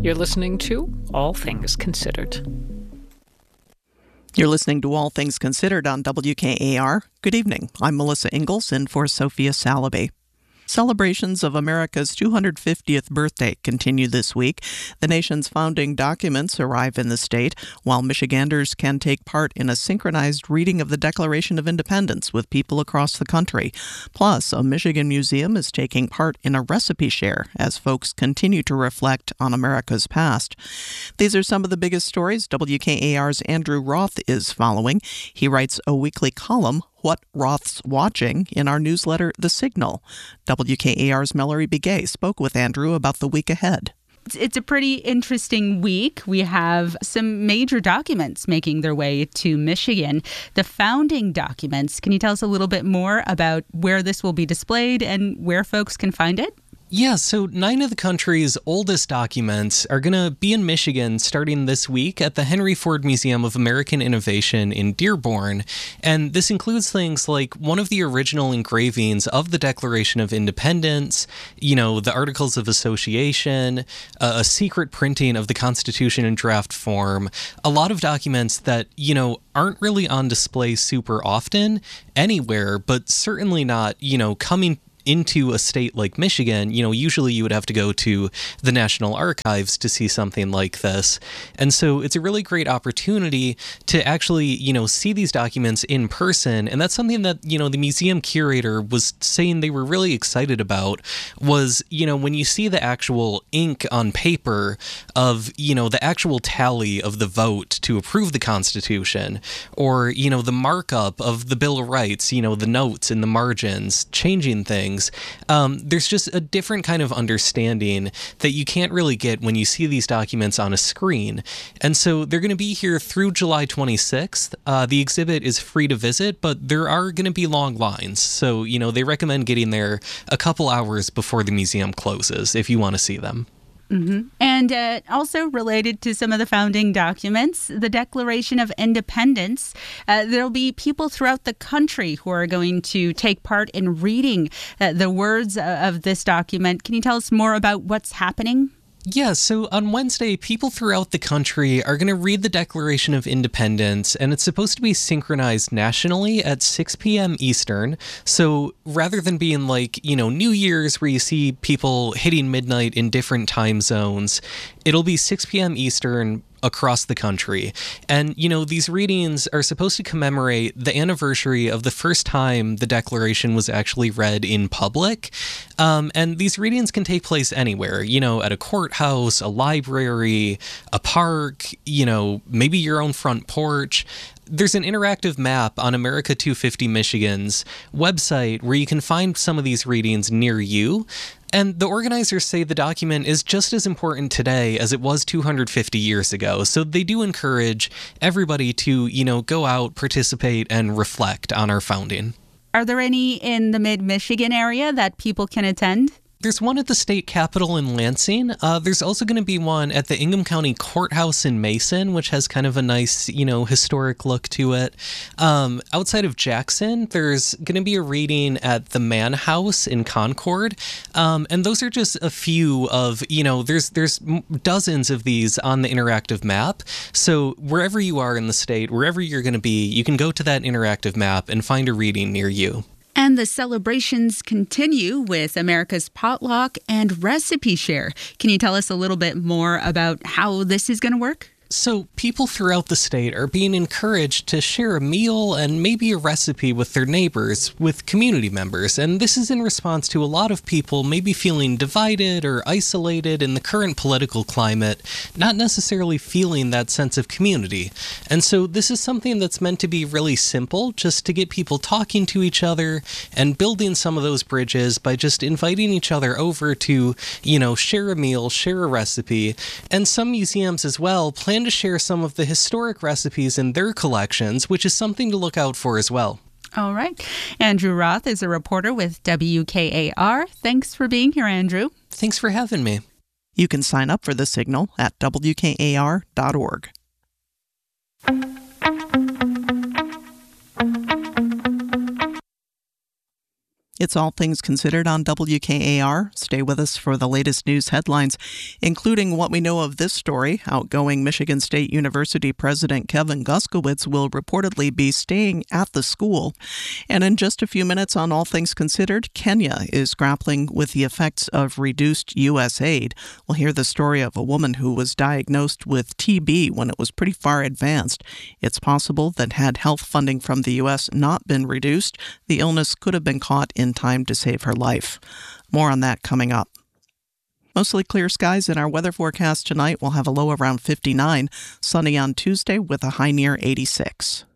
You're listening to All Things Considered. You're listening to All Things Considered on WKAR. Good evening. I'm Melissa Ingalls in for Sophia Salaby. Celebrations of America's 250th birthday continue this week. The nation's founding documents arrive in the state, while Michiganders can take part in a synchronized reading of the Declaration of Independence with people across the country. Plus, a Michigan museum is taking part in a recipe share as folks continue to reflect on America's past. These are some of the biggest stories WKAR's Andrew Roth is following. He writes a weekly column, What Roth's Watching, in our newsletter, The Signal. WKAR's Mallory Begay spoke with Andrew about the week ahead. It's a pretty interesting week. We have some major documents making their way to Michigan. The founding documents. Can you tell us a little bit more about where this will be displayed and where folks can find it? Yeah, so 9 of the country's oldest documents are going to be in Michigan starting this week at the Henry Ford Museum of American Innovation in Dearborn. And this includes things like one of the original engravings of the Declaration of Independence, the Articles of Association, a secret printing of the Constitution in draft form, a lot of documents that, aren't really on display super often anywhere, but certainly not, coming into a state like Michigan. Usually you would have to go to the National Archives to see something like this. And so it's a really great opportunity to actually, see these documents in person. And that's something that, the museum curator was saying they were really excited about was, when you see the actual ink on paper of, the actual tally of the vote to approve the Constitution, or, the markup of the Bill of Rights, the notes in the margins, changing things. There's just a different kind of understanding that you can't really get when you see these documents on a screen. And so they're going to be here through July 26th. The exhibit is free to visit, but there are going to be long lines. So, they recommend getting there a couple hours before the museum closes if you want to see them. Mm-hmm. And also related to some of the founding documents, the Declaration of Independence, there'll be people throughout the country who are going to take part in reading the words of this document. Can you tell us more about what's happening? Yeah, so on Wednesday, people throughout the country are going to read the Declaration of Independence, and it's supposed to be synchronized nationally at 6 p.m. Eastern. So rather than being like, New Year's where you see people hitting midnight in different time zones, it'll be 6 p.m. Eastern across the country. And, these readings are supposed to commemorate the anniversary of the first time the Declaration was actually read in public. And these readings can take place anywhere, at a courthouse, a library, a park, maybe your own front porch. There's an interactive map on America 250 Michigan's website where you can find some of these readings near you. And the organizers say the document is just as important today as it was 250 years ago. So they do encourage everybody to, go out, participate, and reflect on our founding. Are there any in the mid-Michigan area that people can attend? There's one at the state capitol in Lansing. There's also going to be one at the Ingham County Courthouse in Mason, which has kind of a nice, historic look to it. Outside of Jackson, there's going to be a reading at the Mann House in Concord. And those are just a few of, there's dozens of these on the interactive map. So wherever you are in the state, wherever you're going to be, you can go to that interactive map and find a reading near you. And the celebrations continue with America's Potluck and Recipe Share. Can you tell us a little bit more about how this is going to work? So people throughout the state are being encouraged to share a meal and maybe a recipe with their neighbors, with community members. And this is in response to a lot of people maybe feeling divided or isolated in the current political climate, not necessarily feeling that sense of community. And so this is something that's meant to be really simple, just to get people talking to each other and building some of those bridges by just inviting each other over to, share a meal, share a recipe. And some museums as well plan to share some of the historic recipes in their collections, which is something to look out for as well. All right. Andrew Roth is a reporter with WKAR. Thanks for being here, Andrew. Thanks for having me. You can sign up for The Signal at WKAR.org. It's All Things Considered on WKAR. Stay with us for the latest news headlines, including what we know of this story. Outgoing Michigan State University President Kevin Guskowitz will reportedly be staying at the school. And in just a few minutes on All Things Considered, Kenya is grappling with the effects of reduced U.S. aid. We'll hear the story of a woman who was diagnosed with TB when it was pretty far advanced. It's possible that had health funding from the U.S. not been reduced, the illness could have been caught in time to save her life. More on that coming up. Mostly clear skies in our weather forecast tonight. We'll have a low around 59, sunny on Tuesday with a high near 86.